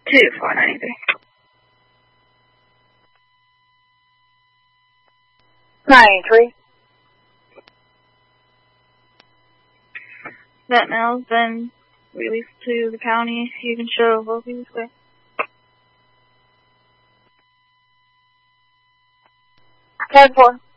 2493. 93. That mail's been released to the county. You can show both of these guys. 10-4.